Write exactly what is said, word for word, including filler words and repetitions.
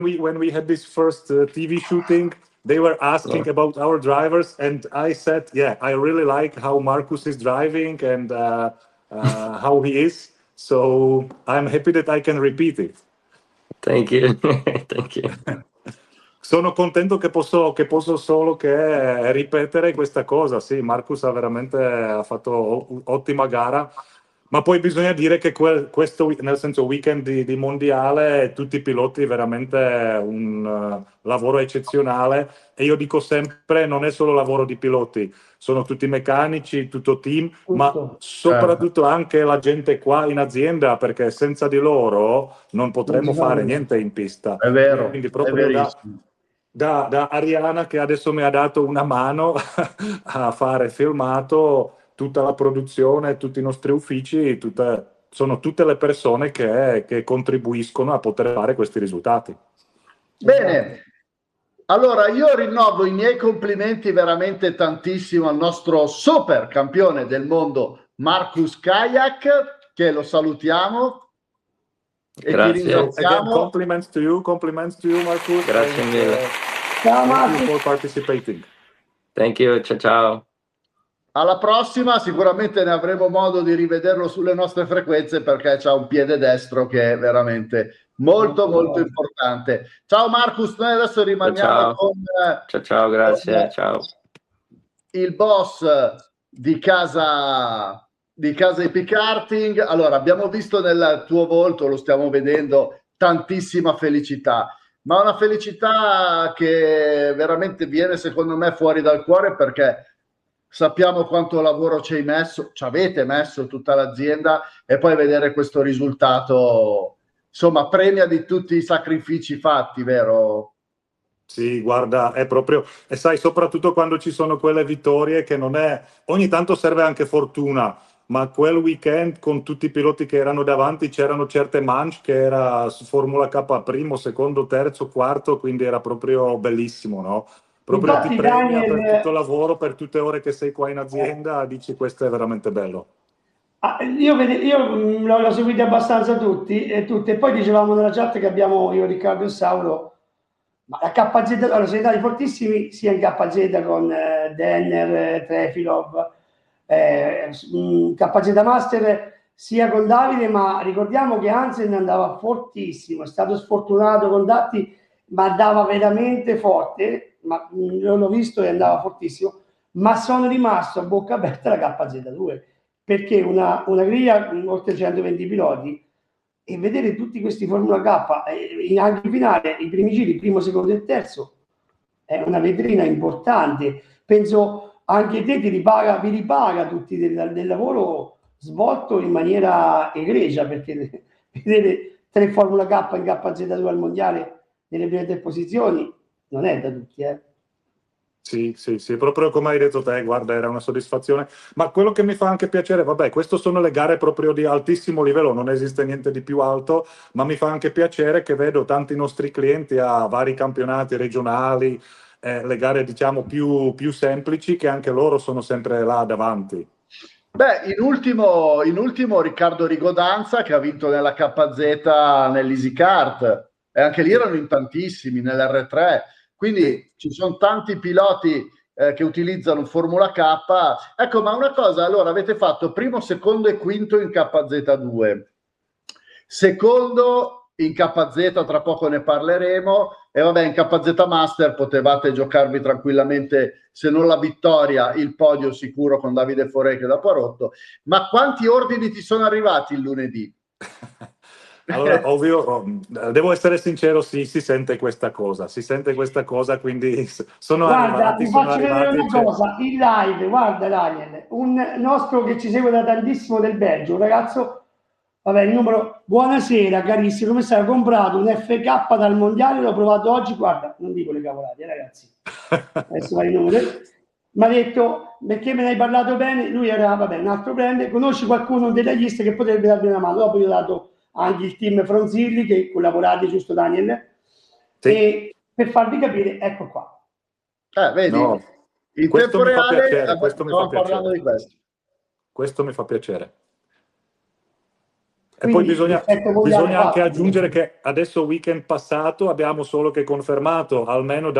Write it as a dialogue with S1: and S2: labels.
S1: we when we had this first uh, T V shooting, they were asking
S2: Oh.
S1: about our drivers, and I said, yeah, I really like how Marcus is driving and uh, uh, how he is. So I'm happy that I can repeat it.
S2: Thank you. Thank you.
S1: Sono contento che posso, che posso solo che ripetere questa cosa. Sì, Marcus ha veramente ha fatto o- ottima gara, ma poi bisogna dire che quel- questo, wi- nel senso weekend di, di mondiale, tutti i piloti veramente un uh, lavoro eccezionale, e io dico sempre non è solo lavoro di piloti, sono tutti meccanici, tutto team, ma
S3: Tutto.
S1: soprattutto anche la gente qua in azienda, perché senza di loro non potremmo
S3: Non si fa
S1: fare
S3: nulla.
S1: niente in pista.
S4: È vero,
S1: Quindi
S4: è
S1: proprio da,
S4: verissimo.
S1: da, da Ariana, che adesso mi ha dato una mano a fare filmato, tutta la produzione, tutti i nostri uffici, tutte- sono tutte le persone che, che contribuiscono a poter fare questi risultati.
S4: Bene, allora io rinnovo i miei complimenti veramente tantissimo al nostro super campione del mondo Marcus Kayak, che lo salutiamo e ti
S2: Grazie.
S1: So again,
S4: ringraziamo.
S1: compliments to you, compliments to you, Marcus.
S2: Grazie
S1: and,
S2: mille.
S1: uh,
S3: Ciao
S1: thank you
S3: Marco.
S1: for participating.
S2: Thank you. Ciao ciao.
S4: Alla prossima, sicuramente ne avremo modo di rivederlo sulle nostre frequenze, perché c'ha un piede destro che è veramente molto molto importante. Ciao Marcus, noi adesso rimaniamo
S2: ciao.
S4: con, eh,
S2: Ciao ciao, grazie.
S4: con
S2: Ciao.
S4: il boss di casa di casa Epic Karting. Allora, abbiamo visto nel tuo volto, lo stiamo vedendo, tantissima felicità, ma una felicità che veramente viene secondo me fuori dal cuore, perché sappiamo quanto lavoro ci hai messo, ci avete messo tutta l'azienda, e poi vedere questo risultato, insomma, premia di tutti i sacrifici fatti, vero?
S1: Sì, guarda, è proprio, e sai, soprattutto quando ci sono quelle vittorie che non è, ogni tanto serve anche fortuna, ma quel weekend con tutti i piloti che erano davanti c'erano certe manche che era su Formula K primo, secondo, terzo, quarto, quindi era proprio bellissimo, no? Proprio
S3: Infatti,
S1: ti premia
S3: Daniel,
S1: per tutto il lavoro, per tutte le ore che sei qua in azienda, dici questo è veramente bello.
S3: Ah, io, vede- io mh, l'ho, l'ho seguito abbastanza tutti e tutte, e poi dicevamo nella chat che abbiamo io, Riccardo e Sauro, ma la K Z, allora siamo andati fortissimi sia in K Z con eh, Denner, eh, Trefilov, eh, mh, K Z Master sia con Davide, ma ricordiamo che Hansen andava fortissimo, è stato sfortunato con Datti, ma andava veramente forte, ma mh, io l'ho visto e andava fortissimo, ma sono rimasto a bocca aperta la K Z due, perché una, una griglia con oltre centoventi piloti, e vedere tutti questi Formula K eh, anche in finale, i primi giri, il primo, secondo e terzo, è una vetrina importante. Penso anche te ti ripaga, vi ripaga tutti del, del lavoro svolto in maniera egregia, perché vedere tre Formula K in K Z due al mondiale nelle prime tre posizioni non è da tutti, eh.
S1: Sì, sì, sì, proprio come hai detto te, guarda, era una soddisfazione. Ma quello che mi fa anche piacere, vabbè, queste sono le gare proprio di altissimo livello, non esiste niente di più alto, ma mi fa anche piacere che vedo tanti nostri clienti a vari campionati regionali, eh, le gare diciamo più, più semplici, che anche loro sono sempre là davanti.
S4: Beh, in ultimo, in ultimo Riccardo Rigodanza, che ha vinto nella K Z nell'Easy Kart, e anche lì erano in tantissimi nell'R tre, quindi ci sono tanti piloti eh, che utilizzano Formula K. Ecco, ma una cosa, allora avete fatto primo, secondo e quinto in K Z due, secondo in K Z, tra poco ne parleremo, e vabbè, in K Z Master potevate giocarvi tranquillamente, se non la vittoria, il podio sicuro con Davide Forè che dopo ha rotto. Ma quanti ordini ti sono arrivati il lunedì?
S1: Allora, ovvio, oh, devo essere sincero, sì, si sente questa cosa, si sente questa cosa, quindi sono
S3: Guarda,
S1: arrivati,
S3: vi
S1: sono
S3: faccio vedere
S1: arrivati.
S3: una
S1: cioè-
S3: cosa, in live, guarda Daniel, un nostro che ci segue da tantissimo del Belgio, un ragazzo, vabbè, il numero, buonasera carissimo, come stai? Ho comprato un F K dal mondiale, l'ho provato oggi, guarda, non dico le cavolate, eh, ragazzi, adesso vai il numero, mi ha detto, perché me ne hai parlato bene, lui era, vabbè, un altro brand, conosci qualcuno della lista che potrebbe darmi una mano, dopo gli ho dato anche il team Fronzilli, che collaborate, giusto Daniel?
S1: Sì.
S3: E per farvi capire, ecco qua.
S4: Eh, vedi,
S1: No,
S4: in
S1: questo
S4: tempo
S1: mi fa
S4: reale
S1: piacere,
S4: eh,
S1: questo mi fa
S4: stavamo parlando
S1: piacere.
S4: di questo.
S1: Questo mi fa piacere. E poi bisogna,
S3: l'effetto mondiale
S1: bisogna anche
S3: fatto.
S1: aggiungere che adesso weekend passato abbiamo solo che confermato almeno da